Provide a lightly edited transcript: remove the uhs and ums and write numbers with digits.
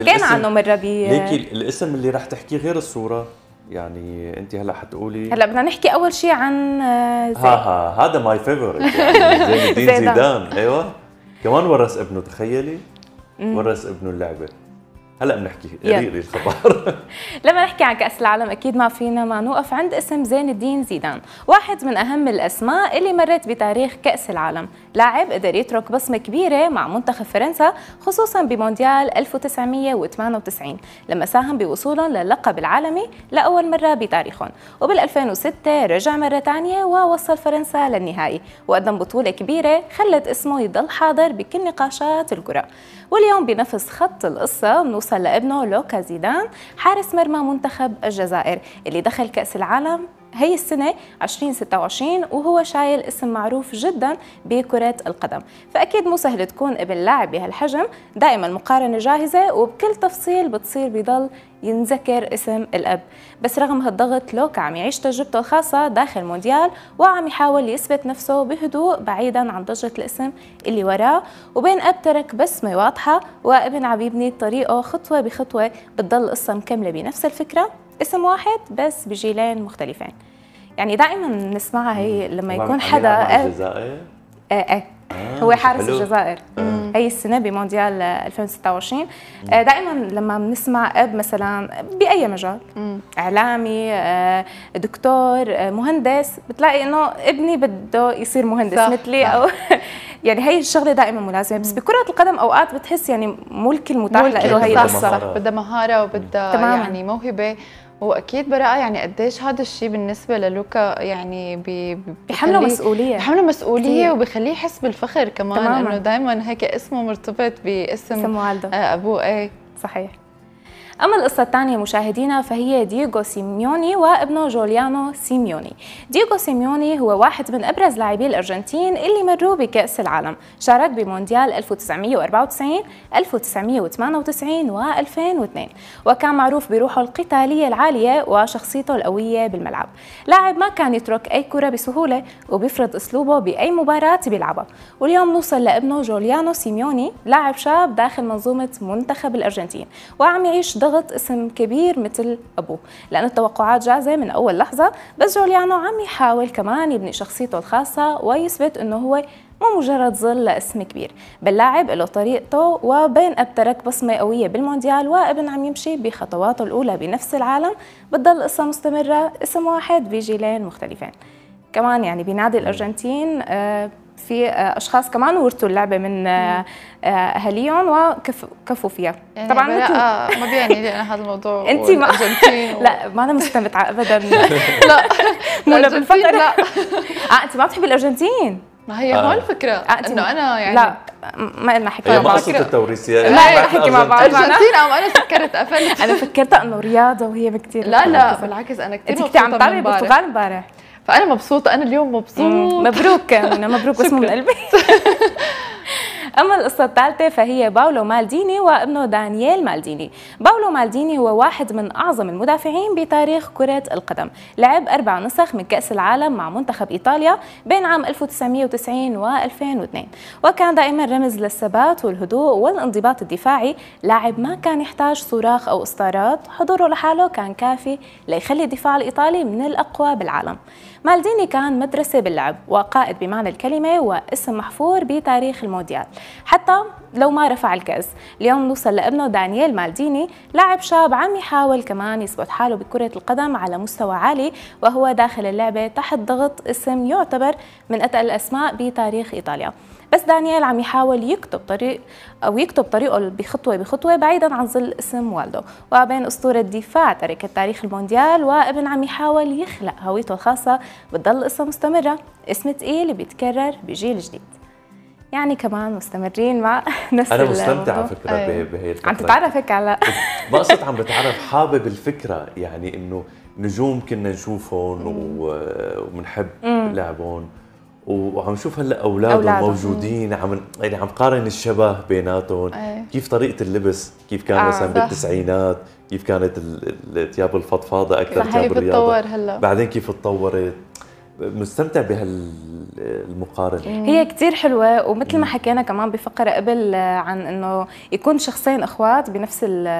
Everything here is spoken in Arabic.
كان عنه مرة ليكي الاسم اللي رح تحكيه غير الصورة، يعني انت هلا حتقولي. هلا بدنا نحكي اول شيء عن هذا ماي فيفورت يعني زين الدين زيدان. ايوه كمان ورث ابنه، تخيلي ورث ابنه اللعبة. هلا بنحكي قريري الخبر. لما نحكي عن كأس العالم اكيد ما فينا ما نوقف عند اسم زين الدين زيدان، واحد من اهم الاسماء اللي مرت بتاريخ كأس العالم. لاعب قدر يترك بصمة كبيرة مع منتخب فرنسا خصوصا بمونديال 1998 لما ساهم بوصولهم للقب العالمي لاول مرة بتاريخهم، وبال 2006 رجع مرة ثانية ووصل فرنسا للنهائي وقدم بطولة كبيرة خلت اسمه يضل حاضر بكل نقاشات الكرة. واليوم بنفس خط القصة بنوصل لابنه لوكا زيدان، حارس مرمى منتخب الجزائر اللي دخل كأس العالم هي السنة 2026 وهو شايل اسم معروف جدا بكرة القدم. فأكيد مو سهل تكون ابن لاعب بهالحجم، دائما المقارنة جاهزة وبكل تفصيل بتصير بضل ينذكر اسم الأب. بس رغم هالضغط لوكا عم يعيش تجربته الخاصة داخل مونديال وعم يحاول يثبت نفسه بهدوء بعيدا عن ضجة الاسم اللي وراه، وبين أب ترك بسمة واضحة وابن عم يبني طريقه خطوة بخطوة بتضل القصة مكملة بنفس الفكرة، اسم واحد بس بجيلين مختلفين. يعني دائما نسمعها هي لما يكون حدا الجزائر هو حارس الجزائر هي السنه بمونديال 2026. دائما لما بنسمع اب مثلا باي مجال اعلامي دكتور مهندس بتلاقي انه ابني بده يصير مهندس مثلي او يعني هي الشغله دائما ملازمه. بس بكره القدم اوقات بتحس يعني مو الكل متاح له هي القصه، بدها مهاره وبدها يعني موهبه. واكيد براءه يعني قديش هذا الشيء بالنسبه للوكا يعني بيحمله مسؤوليه، مسؤوليه وبخليه يحس بالفخر كمان انه دائما هيك اسمه مرتبط باسم والده ابوه. ايه صحيح. أما القصة الثانية مشاهدينا فهي دييغو سيميوني وابنه جوليانو سيميوني. دييغو سيميوني هو واحد من أبرز لاعبي الأرجنتين اللي مروا بكأس العالم، شارك بمونديال 1994 1998 و2002 وكان معروف بروحه القتالية العالية وشخصيته القوية بالملعب. لاعب ما كان يترك أي كرة بسهولة وبيفرض أسلوبه بأي مباراة بيلعبها. واليوم نوصل لابنه جوليانو سيميوني، لاعب شاب داخل منظومة منتخب الأرجنتين وعم يعيش ضغط اسم كبير مثل أبوه، لأن التوقعات جاهزة من أول لحظة. بس جوليانو عم يحاول كمان يبني شخصيته الخاصة ويثبت أنه هو مو مجرد ظل لاسم كبير، بل لاعب له طريقته وبين أب ترك بصمة قوية بالمونديال وابن عم يمشي بخطواته الأولى بنفس العالم. بتضل قصة مستمرة، اسم واحد بجيلين مختلفين. كمان يعني بنادي الأرجنتين في اشخاص كمان ورثوا اللعبه من اهاليهم وكفوا فيها. يعني طبعا ما بيعني لي انا هذا الموضوع انت لا ما انا مستمتعه ابدا. لا مو بالفقر. لا انت ما بتحبي الارجنتين. ما هي هون الفكره انه انا يعني لا ما لنا حكي مع بعض. قصه التوريثيه لا نحكي مع بعض. الارجنتين انا سكرت قفلت. انا فكرتها انه رياضه وهي كثير. لا بالعكس انا كثير مبسوطه. انت عم تتابعي البرتغال امبارح فأنا مبسوطة. أنا اليوم مبسوط. مبروك مبروك باسمه من قلبي. أما القصة الثالثة فهي باولو مالديني وابنه دانييل مالديني. باولو مالديني هو واحد من أعظم المدافعين بتاريخ كرة القدم، لعب 4 نسخ من كأس العالم مع منتخب إيطاليا بين عام 1990 و2002 وكان دائما رمز للثبات والهدوء والانضباط الدفاعي. لاعب ما كان يحتاج صراخ أو إصدارات، حضوره لحاله كان كافي ليخلي الدفاع الإيطالي من الأقوى بالعالم. مالديني كان مدرسة باللعب وقائد بمعنى الكلمة واسم محفور بتاريخ المونديال حتى لو ما رفع الكأس. اليوم نوصل لابنه دانييل مالديني، لاعب شاب عم يحاول كمان يثبت حاله بكرة القدم على مستوى عالي وهو داخل اللعبة تحت ضغط اسم يعتبر من أتقل الأسماء بتاريخ إيطاليا. بس دانييل عم يحاول يكتب طريقه بخطوة بخطوة بعيدا عن ظل اسم والده وبين أسطورة دفاع ترك تاريخ المونديال وابن عم يحاول يخلق هويته الخاصة. بتضل قصة مستمرة، اسم تقيل بيتكرر بجيل جديد. يعني كمان مستمرين مع نفس أنا مستمتع على فكرة بهي الفكرة. عم تتعرفك على ما قصة عم بتعرف، حابب الفكرة يعني إنه نجوم كنا نشوفهم وبنحب لعبهم وعم نشوف هلا اولادهم موجودين، عم قارن الشبه بيناتهم. كيف طريقه اللبس، كيف كان مثلا بالتسعينات، كيف كانت الثياب الفضفاضه اكثر ثياب الرياضه، هلا بعدين كيف تطورت. مستمتع بهالمقارنه. هي كتير حلوه، ومثل ما حكينا كمان بفقره قبل عن انه يكون شخصين اخوات بنفس